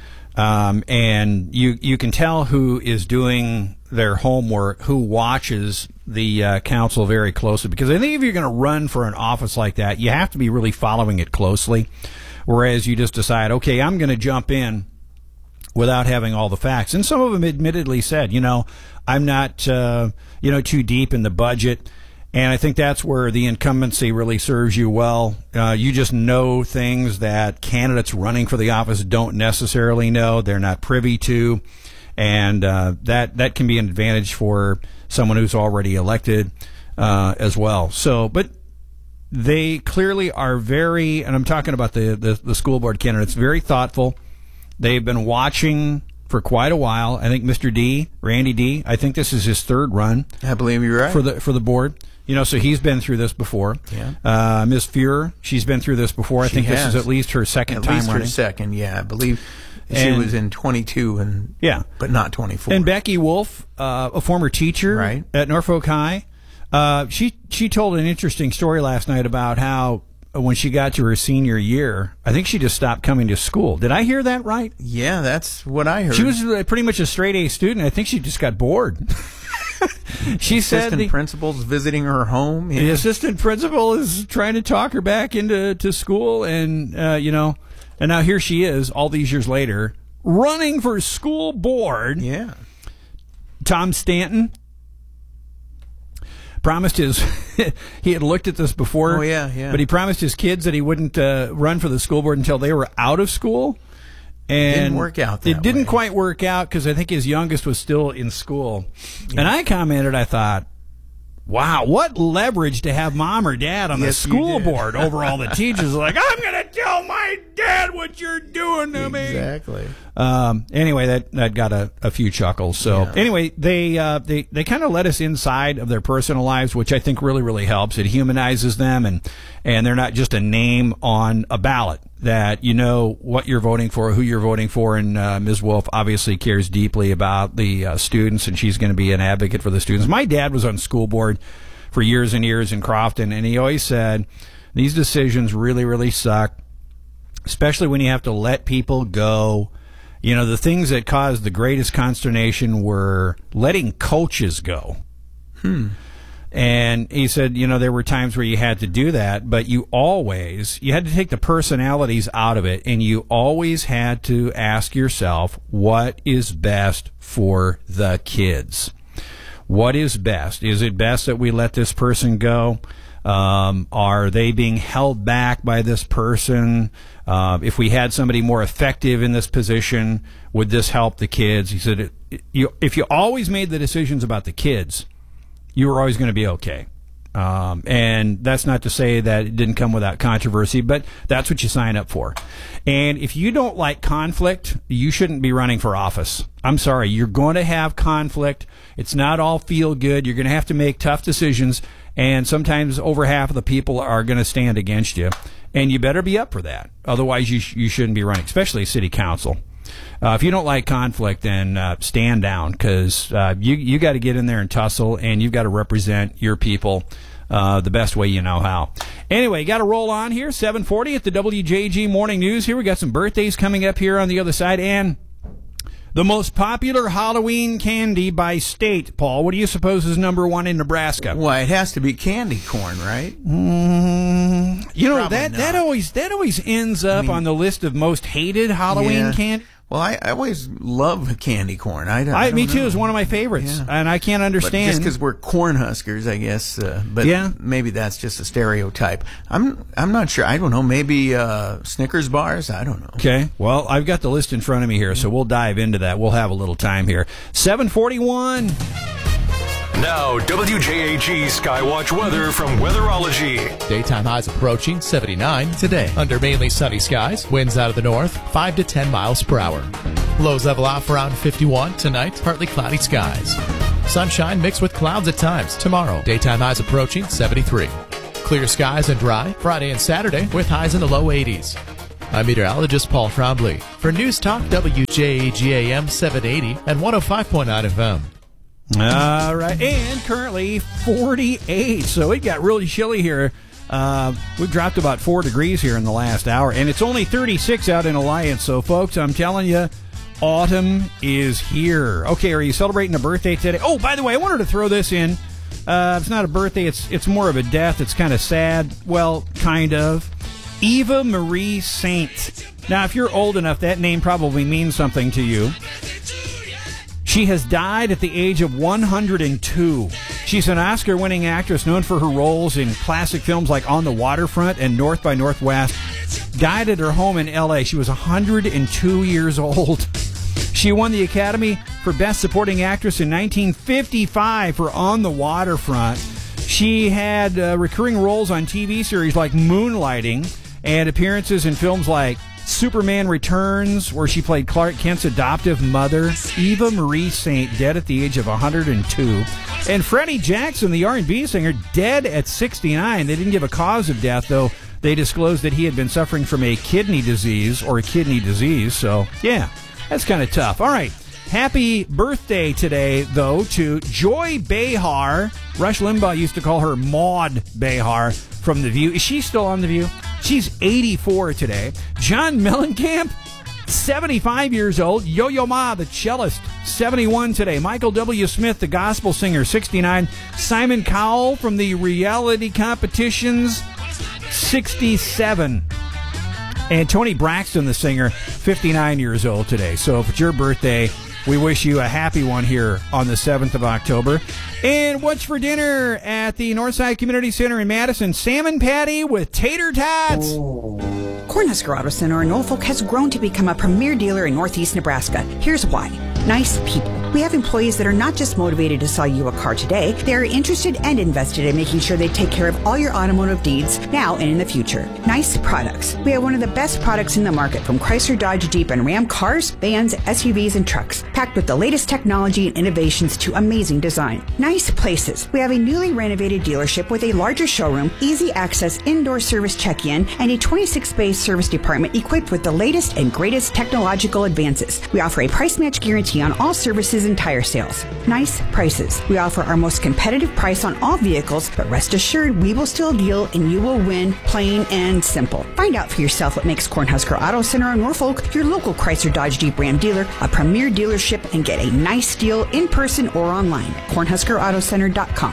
And you can tell who is doing their homework, who watches the council very closely. Because I think if you're going to run for an office like that, you have to be really following it closely. Whereas you just decide, okay, I'm going to jump in without having all the facts. And some of them admittedly said, I'm not, too deep in the budget. And I think that's where the incumbency really serves you well. You just know things that candidates running for the office don't necessarily know. They're not privy to. And that can be an advantage for someone who's already elected as well. So, but they clearly are very, and I'm talking about the school board candidates, very thoughtful. They've been watching for quite a while. I think Mr. D, Randy D, I think this is his third run. I believe you're right. For the board. So he's been through this before. Yeah. Ms. Fuhrer, she's been through this before. I think this is at least her second time running. At least her second, yeah. I believe she was in 22 but not 24. And Becky Wolf, a former teacher at Norfolk High, she told an interesting story last night about how when she got to her senior year, I think she just stopped coming to school. Did I hear that right? Yeah, that's what I heard. She was pretty much a straight A student. I think she just got bored. She said the principal's visiting her home. The assistant principal is trying to talk her back into school, and and now here she is, all these years later, running for school board. Yeah. Tom Stanton promised he had looked at this before. Oh, yeah. But he promised his kids that he wouldn't run for the school board until they were out of school. And it didn't work out It didn't quite work out because I think his youngest was still in school. Yeah. And I commented, I thought, wow, what leverage to have mom or dad on the school board over all the teachers. Like, I'm going to tell my dad what you're doing to me. Exactly. Anyway, that got a few chuckles. So anyway, they kind of let us inside of their personal lives, which I think really, really helps. It humanizes them, and they're not just a name on a ballot. That you know what you're voting for, who you're voting for, and Ms. Wolf obviously cares deeply about the students, and she's going to be an advocate for the students. My dad was on school board for years and years in Crofton, and he always said these decisions really, really suck, especially when you have to let people go. The things that caused the greatest consternation were letting coaches go. And he said, there were times where you had to do that, but you had to take the personalities out of it, and you always had to ask yourself, what is best for the kids? What is best? Is it best that we let this person go? Are they being held back by this person? If we had somebody more effective in this position, would this help the kids? He said, if you always made the decisions about the kids, you were always going to be okay. And that's not to say that it didn't come without controversy, but that's what you sign up for. And if you don't like conflict, you shouldn't be running for office. I'm sorry. You're going to have conflict. It's not all feel good. You're going to have to make tough decisions, and sometimes over half of the people are going to stand against you. And you better be up for that. Otherwise, you shouldn't be running, especially city council. If you don't like conflict, then stand down, because you got to get in there and tussle, and you've got to represent your people the best way you know how. Anyway, got to roll on here. 7:40 at the WJG Morning News. Here we got some birthdays coming up here on the other side, and The most popular Halloween candy by state, Paul. What do you suppose is number one in Nebraska? Why, it has to be candy corn, right? You know, that always ends up on the list of most hated Halloween candy. Well, I always love candy corn. Me too. It's one of my favorites, and I can't understand. But just because we're corn huskers, I guess. But maybe that's just a stereotype. I'm not sure. I don't know. Maybe Snickers bars. I don't know. Okay. Well, I've got the list in front of me here, so we'll dive into that. We'll have a little time here. 7:41. Now, WJAG Skywatch weather from Weatherology. Daytime highs approaching 79 today. Under mainly sunny skies, winds out of the north, 5 to 10 miles per hour. Lows level off around 51 tonight, partly cloudy skies. Sunshine mixed with clouds at times tomorrow. Daytime highs approaching 73. Clear skies and dry Friday and Saturday with highs in the low 80s. I'm meteorologist Paul Trombley for News Talk WJAG AM 780 and 105.9 FM. All right, and currently 48, so it got really chilly here. We've dropped about 4 degrees here in the last hour, and it's only 36 out in Alliance, so folks, I'm telling you, autumn is here. Okay, are you celebrating a birthday today? Oh, by the way, I wanted to throw this in. It's not a birthday, it's more of a death. It's kind of sad. Well, kind of. Eva Marie Saint. Now, if you're old enough, that name probably means something to you. She has died at the age of 102. She's an Oscar-winning actress known for her roles in classic films like On the Waterfront and North by Northwest. Died at her home in L.A. She was 102 years old. She won the Academy for Best Supporting Actress in 1955 for On the Waterfront. She had recurring roles on TV series like Moonlighting and appearances in films like Superman Returns, where she played Clark Kent's adoptive mother. Eva Marie Saint, dead at the age of 102. And Freddie Jackson, the R&B singer, dead at 69. They didn't give a cause of death, though. They disclosed that he had been suffering from a kidney disease. So, yeah, that's kind of tough. All right. Happy birthday today, though, to Joy Behar. Rush Limbaugh used to call her Maud Behar from The View. Is she still on The View? She's 84 today. John Mellencamp, 75 years old. Yo-Yo Ma, the cellist, 71 today. Michael W. Smith, the gospel singer, 69. Simon Cowell from the reality competitions, 67. And Tony Braxton, the singer, 59 years old today. So if it's your birthday, we wish you a happy one here on the 7th of October. And what's for dinner at the Northside Community Center in Madison? Salmon patty with tater tots. Cornhusker Auto Center in Norfolk has grown to become a premier dealer in Northeast Nebraska. Here's why. Nice people. We have employees that are not just motivated to sell you a car today, they are interested and invested in making sure they take care of all your automotive needs now and in the future. Nice products. We have one of the best products in the market, from Chrysler, Dodge, Jeep, and Ram cars, vans, SUVs, and trucks, packed with the latest technology and innovations to amazing design. Nice places. We have a newly renovated dealership with a larger showroom, easy access indoor service check-in, and a 26-bay service department equipped with the latest and greatest technological advances. We offer a price match guarantee on all services and tire sales. Nice prices. We offer our most competitive price on all vehicles, but rest assured we will still deal and you will win, plain and simple. Find out for yourself what makes Cornhusker Auto Center in Norfolk your local Chrysler, Dodge, Jeep, Ram dealer, a premier dealership, and get a nice deal in person or online. CornhuskerAutoCenter.com.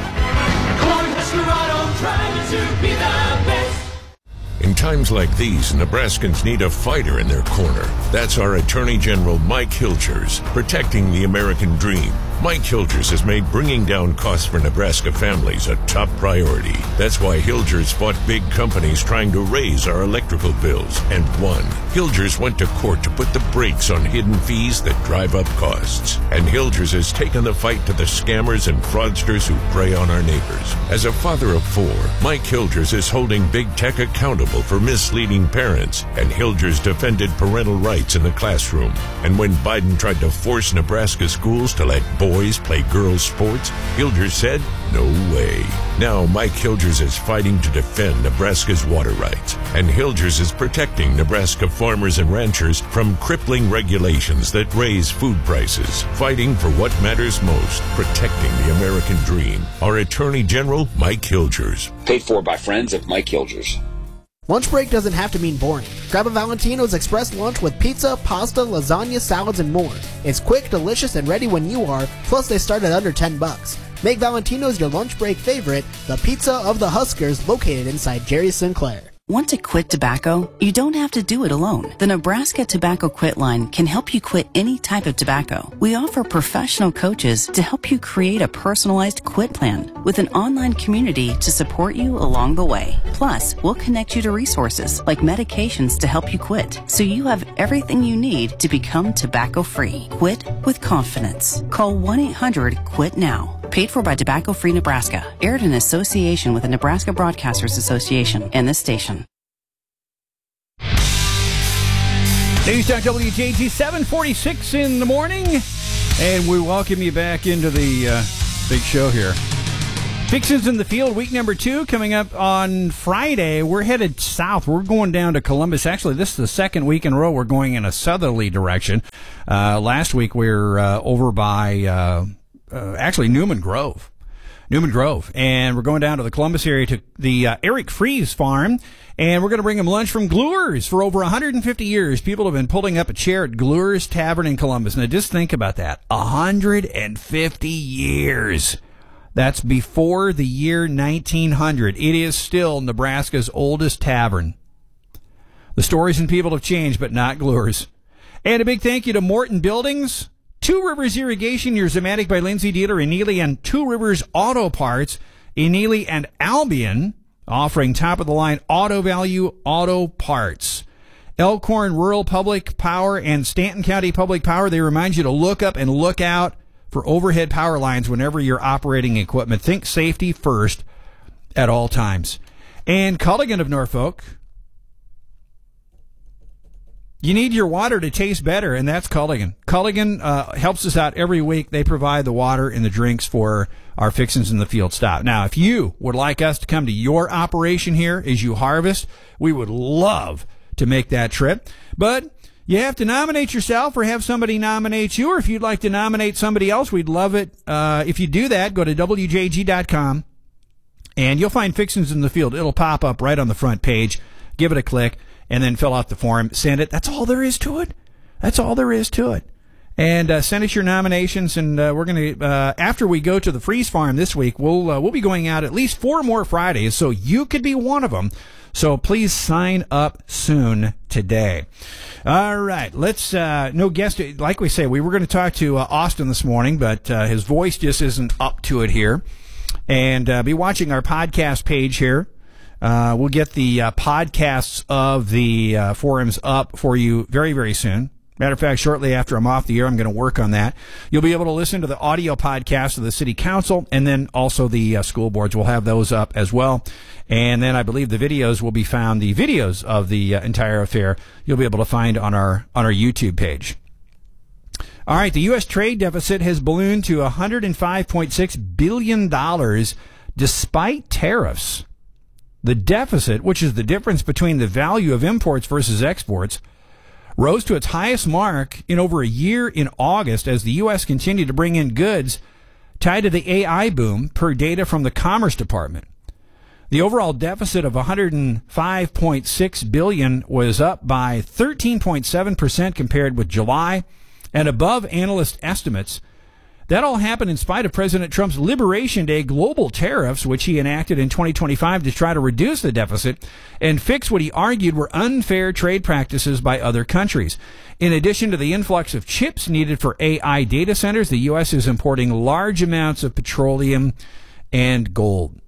Cornhusker Auto, trying to be the best. In times like these, Nebraskans need a fighter in their corner. That's our Attorney General Mike Hilgers, protecting the American dream. Mike Hilgers has made bringing down costs for Nebraska families a top priority. That's why Hilgers fought big companies trying to raise our electrical bills and won. Hilgers went to court to put the brakes on hidden fees that drive up costs. And Hilgers has taken the fight to the scammers and fraudsters who prey on our neighbors. As a father of 4, Mike Hilgers is holding big tech accountable for misleading parents, and Hilgers defended parental rights in the classroom. And when Biden tried to force Nebraska schools to let boys play girls' sports, Hilgers said, no way. Now Mike Hilgers is fighting to defend Nebraska's water rights, and Hilgers is protecting Nebraska farmers and ranchers from crippling regulations that raise food prices, fighting for what matters most, protecting the American dream. Our Attorney General, Mike Hilgers. Paid for by friends of Mike Hilgers. Lunch break doesn't have to mean boring. Grab a Valentino's Express lunch with pizza, pasta, lasagna, salads, and more. It's quick, delicious, and ready when you are, plus they start at under $10. Make Valentino's your lunch break favorite, the pizza of the Huskers, located inside Jerry Sinclair. Want to quit tobacco? You don't have to do it alone. The Nebraska Tobacco Quit Line can help you quit any type of tobacco. We offer professional coaches to help you create a personalized quit plan with an online community to support you along the way. Plus, we'll connect you to resources like medications to help you quit, so you have everything you need to become tobacco-free. Quit with confidence. Call 1-800-QUIT-NOW. Paid for by Tobacco Free Nebraska. Aired in association with the Nebraska Broadcasters Association and this station. News Talk WJG 746 in the morning. And we welcome you back into the big show here. Fixins in the Field, week number 2, coming up on Friday. We're headed south. We're going down to Columbus. Actually, this is the second week in a row we're going in a southerly direction. Last week we were over by... actually Newman Grove, and we're going down to the Columbus area to the Eric Fries farm, and we're going to bring them lunch from Gluer's. For over 150 years, people have been pulling up a chair at Gluer's Tavern in Columbus. Now, just think about that. 150 years. That's before the year 1900. It is still Nebraska's oldest tavern. The stories and people have changed, but not Gluer's. And a big thank you to Morton Buildings, Two Rivers Irrigation, your Zematic by Lindsay dealer in Neely, and Two Rivers Auto Parts in Neely and Albion, offering top-of-the-line auto value auto parts. Elkhorn Rural Public Power and Stanton County Public Power, they remind you to look up and look out for overhead power lines whenever you're operating equipment. Think safety first at all times. And Culligan of Norfolk, you need your water to taste better, and that's Culligan. Culligan helps us out every week. They provide the water and the drinks for our Fixins in the Field stop. Now, if you would like us to come to your operation here as you harvest, we would love to make that trip. But you have to nominate yourself or have somebody nominate you, or if you'd like to nominate somebody else, we'd love it. If you do that, go to WJG.com, and you'll find Fixins in the Field. It'll pop up right on the front page. Give it a click. And then fill out the form, send it. That's all there is to it. That's all there is to it. And send us your nominations, and we're going to, after we go to the Fries Farm this week, we'll be going out at least 4 more Fridays, so you could be one of them. So please sign up soon today. All right, let's, no guest, like we say, we were going to talk to Austin this morning, but his voice just isn't up to it here. And be watching our podcast page here. We'll get the podcasts of the forums up for you very, very soon. Matter of fact, shortly after I'm off the air, I'm going to work on that. You'll be able to listen to the audio podcast of the City Council, and then also the school boards will have those up as well. And then I believe the videos will be found, the videos of the entire affair, you'll be able to find on our YouTube page. All right, the U.S. trade deficit has ballooned to $105.6 billion despite tariffs. The deficit, which is the difference between the value of imports versus exports, rose to its highest mark in over a year in August as the U.S. continued to bring in goods tied to the AI boom, per data from the Commerce Department. The overall deficit of $105.6 billion was up by 13.7% compared with July and above analyst estimates. That all happened in spite of President Trump's Liberation Day global tariffs, which he enacted in 2025 to try to reduce the deficit and fix what he argued were unfair trade practices by other countries. In addition to the influx of chips needed for AI data centers, the U.S. is importing large amounts of petroleum and gold.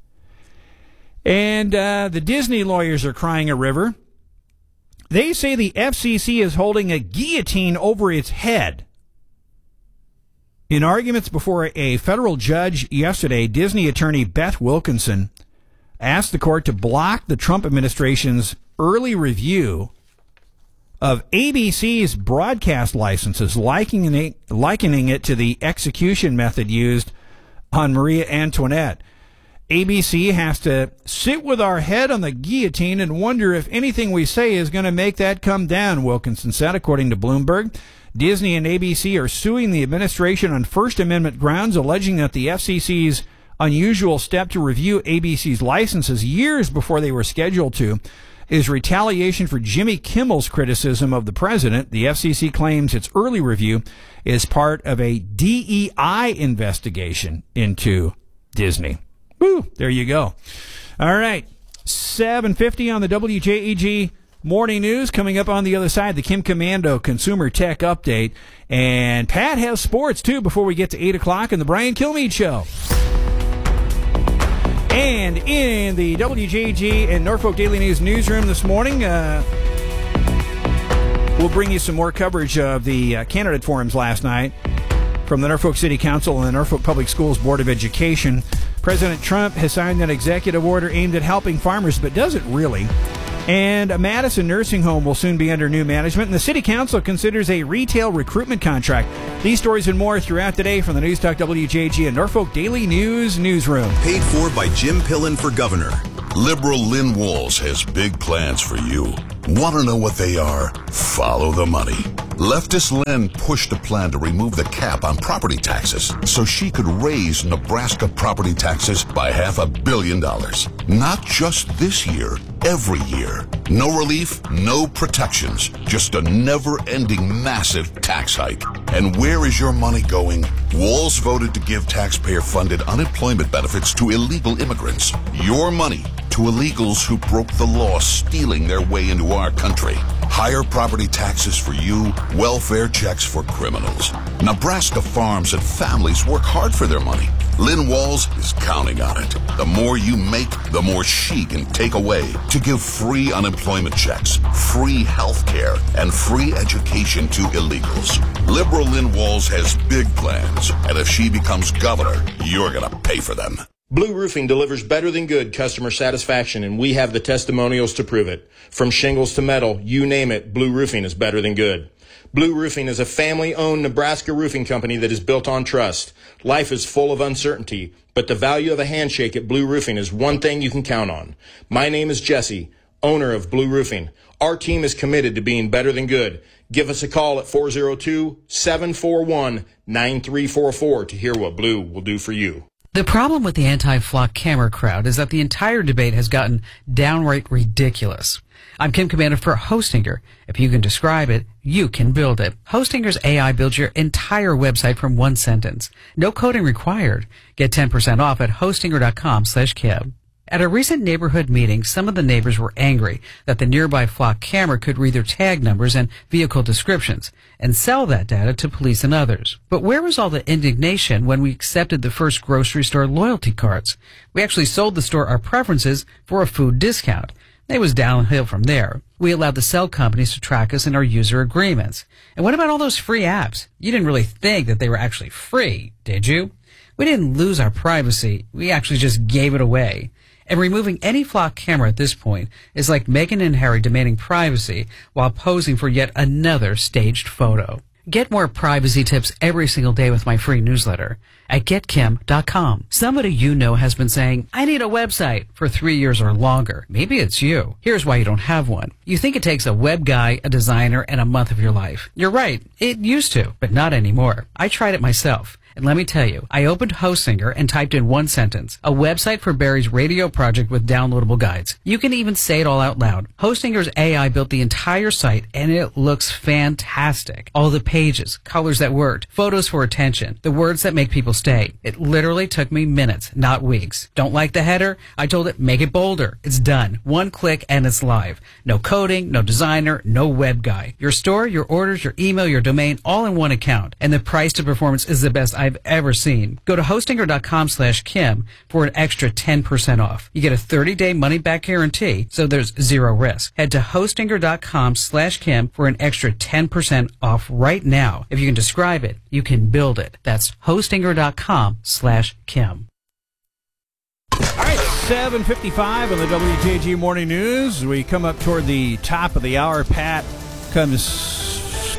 And the Disney lawyers are crying a river. They say the FCC is holding a guillotine over its head. In arguments before a federal judge yesterday, Disney attorney Beth Wilkinson asked the court to block the Trump administration's early review of ABC's broadcast licenses, likening it to the execution method used on Maria Antoinette. ABC has to sit with our head on the guillotine and wonder if anything we say is going to make that come down, Wilkinson said, according to Bloomberg. Disney and ABC are suing the administration on First Amendment grounds, alleging that the FCC's unusual step to review ABC's licenses years before they were scheduled to is retaliation for Jimmy Kimmel's criticism of the president. The FCC claims its early review is part of a DEI investigation into Disney. Woo, there you go. All right, 7:50 on the WJEG Morning News. Coming up on the other side, the Kim Commando Consumer Tech Update. And Pat has sports, too, before we get to 8 o'clock in the Brian Kilmeade Show. And in the WJG and Norfolk Daily News newsroom this morning, we'll bring you some more coverage of the candidate forums last night from the Norfolk City Council and the Norfolk Public Schools Board of Education. President Trump has signed an executive order aimed at helping farmers, but doesn't really. And a Madison nursing home will soon be under new management, and the City Council considers a retail recruitment contract. These stories and more throughout the day from the News Talk WJG and Norfolk Daily News newsroom. Paid for by Jim Pillen for governor. Liberal Lynn Walls has big plans for you. Want to know what they are? Follow the money. Leftist Lynn pushed a plan to remove the cap on property taxes so she could raise Nebraska property taxes by $500 million. Not just this year, every year. No relief, no protections, just a never-ending massive tax hike. And where is your money going? Walls voted to give taxpayer-funded unemployment benefits to illegal immigrants. Your money to illegals who broke the law, stealing their way into our country. Higher property taxes for you, welfare checks for criminals. Nebraska farms and families work hard for their money. Lynn Walls is counting on it. The more you make, the more she can take away to give free unemployment checks, free health care, and free education to illegals. Liberal Lynn Walls has big plans, and if she becomes governor, you're gonna pay for them. Blue Roofing delivers better than good customer satisfaction, and we have the testimonials to prove it. From shingles to metal, you name it, Blue Roofing is better than good. Blue Roofing is a family-owned Nebraska roofing company that is built on trust. Life is full of uncertainty, but the value of a handshake at Blue Roofing is one thing you can count on. My name is Jesse, owner of Blue Roofing. Our team is committed to being better than good. Give us a call at 402-741-9344 to hear what Blue will do for you. The problem with the anti-flock camera crowd is that the entire debate has gotten downright ridiculous. I'm Kim Commando for Hostinger. If you can describe it, you can build it. Hostinger's AI builds your entire website from one sentence. No coding required. Get 10% off at hostinger.com/Kim. At a recent neighborhood meeting, some of the neighbors were angry that the nearby flock camera could read their tag numbers and vehicle descriptions and sell that data to police and others. But where was all the indignation when we accepted the first grocery store loyalty cards? We actually sold the store our preferences for a food discount. It was downhill from there. We allowed the cell companies to track us in our user agreements. And what about all those free apps? You didn't really think that they were actually free, did you? We didn't lose our privacy. We actually just gave it away. And removing any flock camera at this point is like Meghan and Harry demanding privacy while posing for yet another staged photo. Get more privacy tips every single day with my free newsletter at getkim.com. Somebody you know has been saying, I need a website for 3 years or longer. Maybe it's you. Here's why you don't have one. You think it takes a web guy, a designer, and a month of your life. You're right. It used to, but not anymore. I tried it myself. And let me tell you, I opened Hostinger and typed in one sentence, a website for Barry's radio project with downloadable guides. You can even say it all out loud. Hostinger's AI built the entire site, and it looks fantastic. All the pages, colors that worked, photos for attention, the words that make people stay. It literally took me minutes, not weeks. Don't like the header? I told it, make it bolder. It's done. One click and it's live. No coding, no designer, no web guy. Your store, your orders, your email, your domain, all in one account. And the price to performance is the best I've ever seen. Go to hostinger.com/Kim for an extra 10% off. You get a 30-day money-back guarantee, so there's zero risk. Head to hostinger.com/Kim for an extra 10% off right now. If you can describe it, you can build it. That's hostinger.com/Kim. All right, 7:55 on the WJG Morning News. We come up toward the top of the hour. Pat comes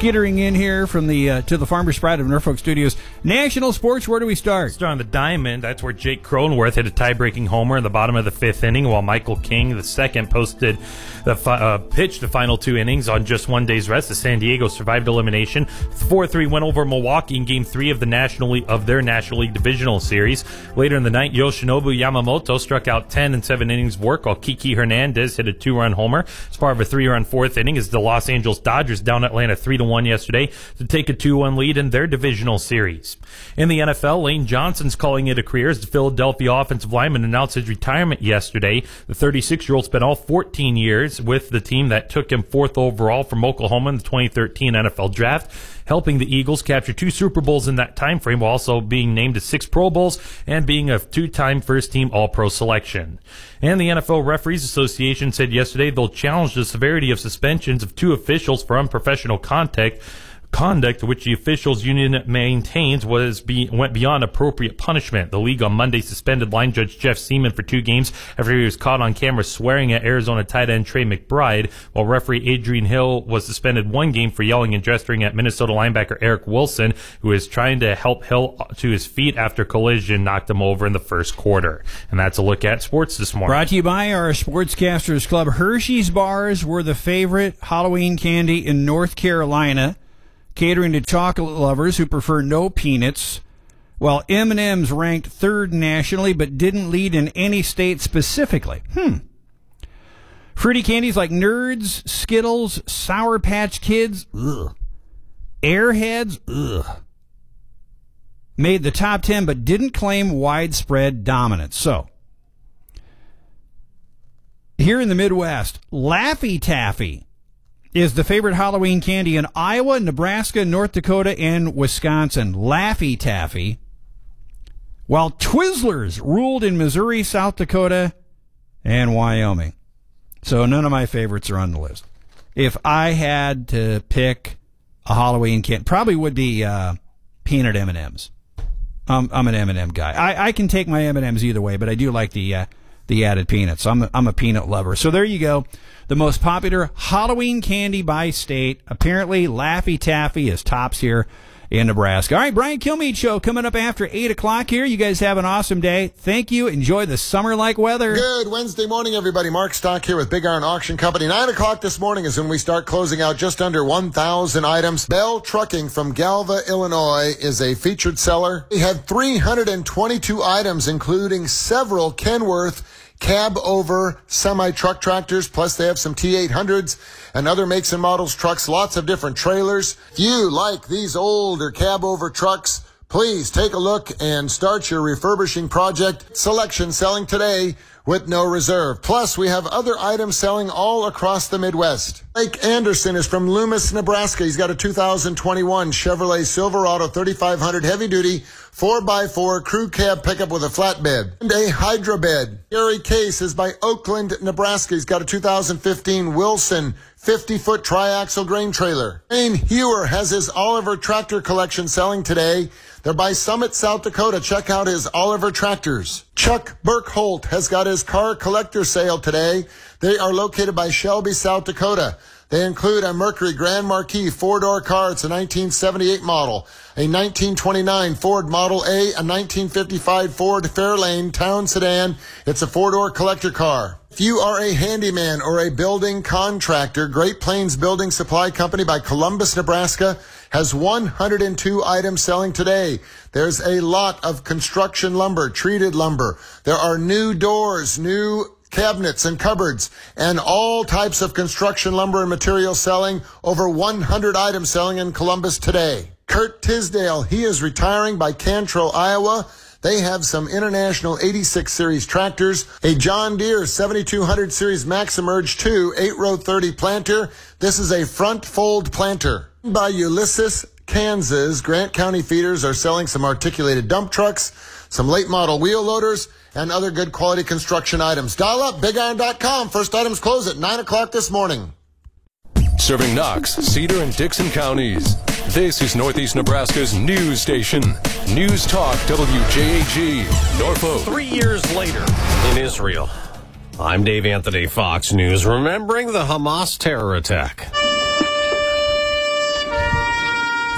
skittering in here from the to the Farmer's Pride of Norfolk Studios. National sports, where do we start? Start on the diamond. That's where Jake Cronenworth hit a tie-breaking homer in the bottom of the fifth inning, while Michael King, the second, posted pitched the final two innings on just 1 day's rest. The San Diego survived elimination. 4-3 win over Milwaukee in Game 3 of their National League Divisional Series. Later in the night, Yoshinobu Yamamoto struck out 10 in 7 innings of work, while Kiki Hernandez hit a 2-run homer as part of a 3-run fourth inning as the Los Angeles Dodgers down Atlanta 3-1 yesterday to take a 2-1 lead in their divisional series. In the NFL, Lane Johnson's calling it a career as the Philadelphia offensive lineman announced his retirement yesterday. The 36-year-old spent all 14 years with the team that took him 4th overall from Oklahoma in the 2013 NFL Draft, helping the Eagles capture 2 Super Bowls in that time frame, while also being named to 6 Pro Bowls and being a 2-time first-team All-Pro selection. And the NFL Referees Association said yesterday they'll challenge the severity of suspensions of 2 officials for unprofessional conduct, which the officials union maintains went beyond appropriate punishment. The league on Monday suspended line judge Jeff Seaman for 2 games after he was caught on camera swearing at Arizona tight end Trey McBride, while referee Adrian Hill was suspended 1 game for yelling and gesturing at Minnesota linebacker Eric Wilson, who is trying to help Hill to his feet after collision knocked him over in the first quarter. And that's a look at sports this morning. Brought to you by our Sportscasters Club. Hershey's bars were the favorite Halloween candy in North Carolina, catering to chocolate lovers who prefer no peanuts, while M&M's ranked 3rd nationally but didn't lead in any state specifically. Fruity candies like Nerds, Skittles, Sour Patch Kids, Airheads, made the top 10 but didn't claim widespread dominance. So, here in the Midwest, Laffy Taffy is the favorite Halloween candy in Iowa, Nebraska, North Dakota, and Wisconsin. Laffy Taffy. While Twizzlers ruled in Missouri, South Dakota, and Wyoming. So none of my favorites are on the list. If I had to pick a Halloween candy, probably would be peanut M&Ms. I'm an M&M guy. I can take my M&Ms either way, but I do like the added peanuts. I'm a peanut lover. So there you go. The most popular Halloween candy by state. Apparently, Laffy Taffy is tops here in Nebraska. All right, Brian Kilmeade Show coming up after 8 o'clock here. You guys have an awesome day. Thank you. Enjoy the summer-like weather. Good Wednesday morning, everybody. Mark Stock here with Big Iron Auction Company. 9 o'clock this morning is when we start closing out just under 1,000 items. Bell Trucking from Galva, Illinois is a featured seller. We had 322 items, including several Kenworth cab-over semi-truck tractors, plus they have some T800s and other makes and models trucks, lots of different trailers. If you like these older cab-over trucks, please take a look and start your refurbishing project. Selection selling today with no reserve. Plus, we have other items selling all across the Midwest. Blake Anderson is from Loomis, Nebraska. He's got a 2021 Chevrolet Silverado 3500 heavy-duty 4x4 crew cab pickup with a flatbed and a Hydra bed. Gary Case is by Oakland, Nebraska. He's got a 2015 Wilson 50-foot triaxle grain trailer. Wayne Hewer has his Oliver tractor collection selling today. They're by Summit, South Dakota. Check out his Oliver tractors. Chuck Burkholt has got his car collector sale today. They are located by Shelby, South Dakota. They include a Mercury Grand Marquis 4-door car. It's a 1978 model, a 1929 Ford Model A, a 1955 Ford Fairlane Town Sedan. It's a 4-door collector car. If you are a handyman or a building contractor, Great Plains Building Supply Company by Columbus, Nebraska has 102 items selling today. There's a lot of construction lumber, treated lumber. There are new doors, new cabinets and cupboards, and all types of construction lumber and materials selling. Over 100 items selling in Columbus today. Kurt Tisdale, he is retiring by Cantrell, Iowa. They have some International 86 Series tractors, a John Deere 7200 Series Maximerge 2 8-row 30 planter. This is a front fold planter. By Ulysses, Kansas, Grant County Feeders are selling some articulated dump trucks, some late model wheel loaders, and other good quality construction items. Dial up, BigIron.com. First items close at 9 o'clock this morning. Serving Knox, Cedar, and Dixon counties. This is Northeast Nebraska's news station. News Talk WJAG, Norfolk. 3 years later in Israel. I'm Dave Anthony, Fox News, remembering the Hamas terror attack.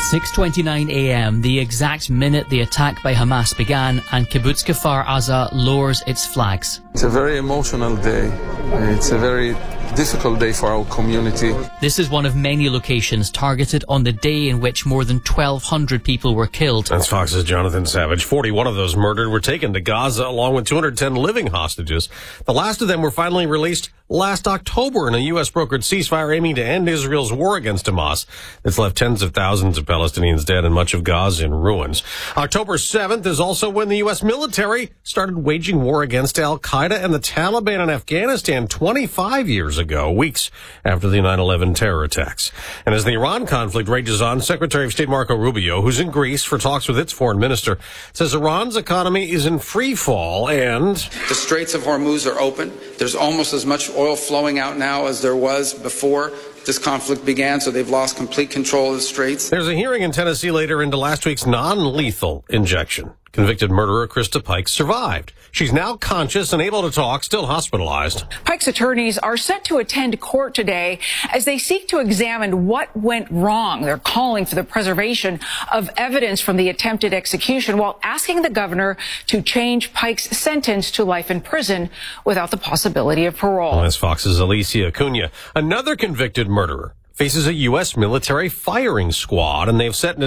6:29 a.m., the exact minute the attack by Hamas began and Kibbutz Kfar Aza lowers its flags. It's a very emotional day. It's a very difficult day for our community. This is one of many locations targeted on the day in which more than 1,200 people were killed. That's Fox's Jonathan Savage. 41 of those murdered were taken to Gaza, along with 210 living hostages. The last of them were finally released last October in a U.S.-brokered ceasefire aiming to end Israel's war against Hamas. It's left tens of thousands of Palestinians dead and much of Gaza in ruins. October 7th is also when the U.S. military started waging war against al-Qaeda and the Taliban in Afghanistan 25 years ago, weeks after the 9/11 terror attacks. And as the Iran conflict rages on, Secretary of State Marco Rubio, who's in Greece for talks with its foreign minister, says Iran's economy is in free fall and the Straits of Hormuz are open. There's almost as much oil flowing out now as there was before this conflict began, so they've lost complete control of the Straits. There's a hearing in Tennessee later into last week's non-lethal injection. Convicted murderer Krista Pike survived. She's now conscious and able to talk, still hospitalized. Pike's attorneys are set to attend court today as they seek to examine what went wrong. They're calling for the preservation of evidence from the attempted execution while asking the governor to change Pike's sentence to life in prison without the possibility of parole. Well, that's Fox's Alicia Acuna. Another convicted murderer faces a U.S. military firing squad, and they've set an